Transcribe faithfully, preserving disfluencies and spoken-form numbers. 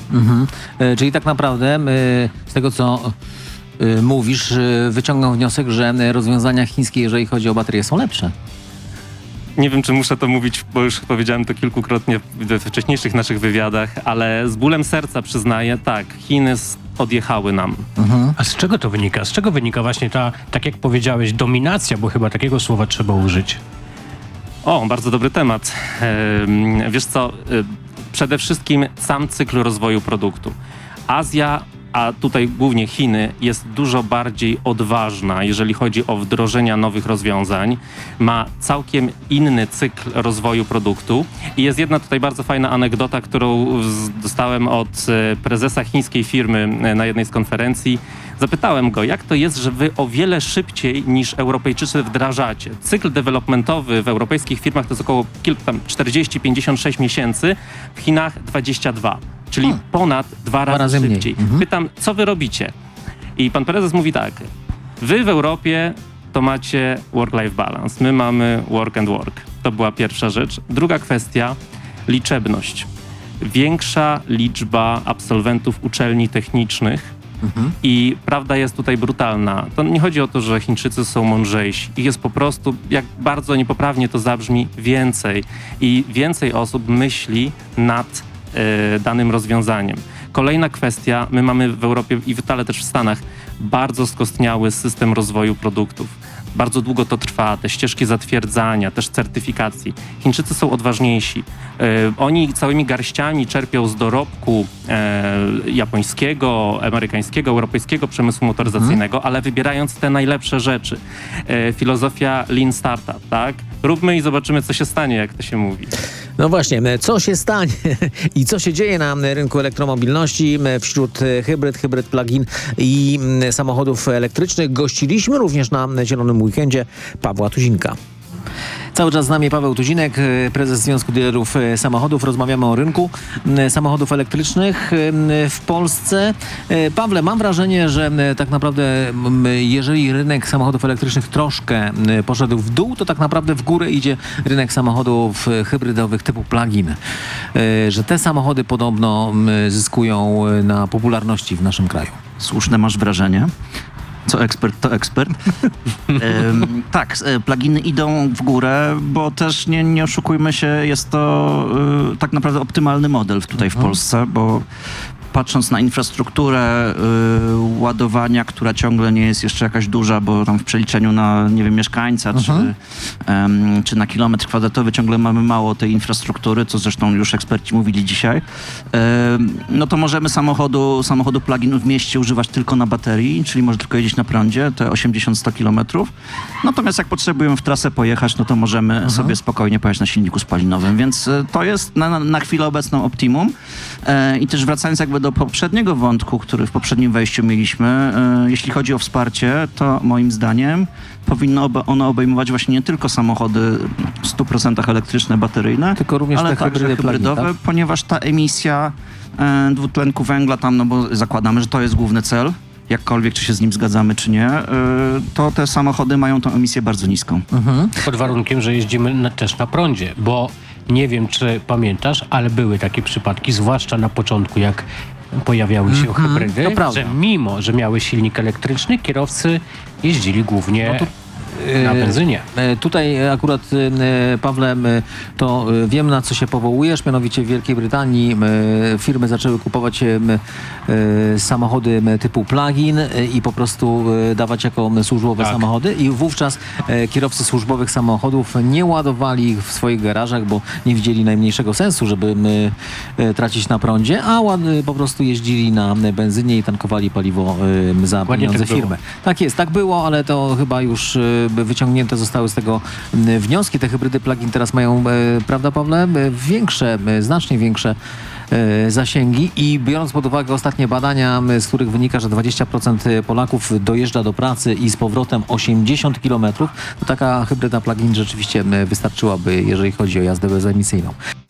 Mhm. E, czyli tak naprawdę e, z tego, co e, mówisz, e, wyciągam wniosek, że e, rozwiązania chińskie, jeżeli chodzi o baterie, są lepsze. Nie wiem, czy muszę to mówić, bo już powiedziałem to kilkukrotnie we wcześniejszych naszych wywiadach, ale z bólem serca przyznaję, tak, Chiny odjechały nam. Mhm. A z czego to wynika? Z czego wynika właśnie ta, tak jak powiedziałeś, dominacja, bo chyba takiego słowa trzeba użyć? O, bardzo dobry temat. Ehm, wiesz co, przede wszystkim sam cykl rozwoju produktu. Azja, a tutaj głównie Chiny, jest dużo bardziej odważna, jeżeli chodzi o wdrożenia nowych rozwiązań. Ma całkiem inny cykl rozwoju produktu. I jest jedna tutaj bardzo fajna anegdota, którą dostałem od prezesa chińskiej firmy na jednej z konferencji. Zapytałem go, jak to jest, że wy o wiele szybciej niż Europejczycy wdrażacie. Cykl developmentowy w europejskich firmach to jest około kilku, tam czterdzieści pięćdziesiąt sześć miesięcy, w Chinach dwadzieścia dwa. Czyli hmm. ponad dwa razy, razy szybciej. Mhm. Pytam, co wy robicie? I pan prezes mówi tak, wy w Europie to macie work-life balance, my mamy work and work. To była pierwsza rzecz. Druga kwestia, liczebność. Większa liczba absolwentów uczelni technicznych mhm. i prawda jest tutaj brutalna. To nie chodzi o to, że Chińczycy są mądrzejsi. Ich jest po prostu, jak bardzo niepoprawnie to zabrzmi, więcej. I więcej osób myśli nad y, danym rozwiązaniem. Kolejna kwestia, my mamy w Europie i w Italii też w Stanach bardzo skostniały system rozwoju produktów. Bardzo długo to trwa, te ścieżki zatwierdzania, też certyfikacji. Chińczycy są odważniejsi. E, oni całymi garściami czerpią z dorobku e, japońskiego, amerykańskiego, europejskiego przemysłu motoryzacyjnego, hmm. ale wybierając te najlepsze rzeczy. E, filozofia Lean Startup, tak? Róbmy i zobaczymy, co się stanie, jak to się mówi. No właśnie, co się stanie i co się dzieje na rynku elektromobilności wśród hybryd, hybryd plug-in i samochodów elektrycznych. Gościliśmy również na Zielonym Weekendzie Pawła Tuzinka. Cały czas z nami Paweł Tuzinek, prezes Związku Dealerów Samochodów. Rozmawiamy o rynku samochodów elektrycznych w Polsce. Pawle, mam wrażenie, że tak naprawdę jeżeli rynek samochodów elektrycznych troszkę poszedł w dół, to tak naprawdę w górę idzie rynek samochodów hybrydowych typu plug-in. Że te samochody podobno zyskują na popularności w naszym kraju. Słuszne masz wrażenie. Co ekspert, to ekspert. Ym, tak, pluginy idą w górę, bo też nie, nie oszukujmy się, jest to y, tak naprawdę optymalny model tutaj w Polsce, bo patrząc na infrastrukturę y, ładowania, która ciągle nie jest jeszcze jakaś duża, bo tam w przeliczeniu na, nie wiem, mieszkańca czy, um, czy na kilometr kwadratowy ciągle mamy mało tej infrastruktury, co zresztą już eksperci mówili dzisiaj, y, no to możemy samochodu, samochodu plug-in w mieście używać tylko na baterii, czyli może tylko jeździć na prądzie, te osiemdziesiąt do stu kilometrów. Natomiast jak potrzebujemy w trasę pojechać, no to możemy mhm. sobie spokojnie pojechać na silniku spalinowym, więc y, to jest na, na chwilę obecną optimum. Y, I też wracając jakby do do poprzedniego wątku, który w poprzednim wejściu mieliśmy, y, jeśli chodzi o wsparcie, to moim zdaniem powinno ono obejmować właśnie nie tylko samochody w stu procentach elektryczne, bateryjne, tylko również ale te także hybrydy hybrydowe, plug-in, tak? Ponieważ ta emisja y, dwutlenku węgla tam, no bo zakładamy, że to jest główny cel, jakkolwiek czy się z nim zgadzamy, czy nie, y, to te samochody mają tą emisję bardzo niską. Mhm. Pod warunkiem, że jeździmy na, też na prądzie, bo nie wiem, czy pamiętasz, ale były takie przypadki, zwłaszcza na początku, jak pojawiały się mm-hmm, hybrydy, że mimo, że miały silnik elektryczny, kierowcy jeździli głównie no to, na benzynie. E, tutaj akurat, e, Pawle, to wiem, na co się powołujesz, mianowicie w Wielkiej Brytanii e, firmy zaczęły kupować e, samochody typu plug-in e, i po prostu e, dawać jako służbowe tak. samochody i wówczas e, kierowcy służbowych samochodów nie ładowali ich w swoich garażach, bo nie widzieli najmniejszego sensu, żeby e, tracić na prądzie, a ład, po prostu jeździli na benzynie i tankowali paliwo e, za Ładnie pieniądze tak firmy. było. Tak jest, tak było, ale to chyba już e, wyciągnięte zostały z tego wnioski. Te hybrydy plug-in teraz mają, e, prawda Pawle, większe, znacznie większe e, zasięgi i biorąc pod uwagę ostatnie badania, z których wynika, że dwadzieścia procent Polaków dojeżdża do pracy i z powrotem osiemdziesiąt kilometrów, to taka hybryda plug-in rzeczywiście wystarczyłaby, jeżeli chodzi o jazdę bezemisyjną.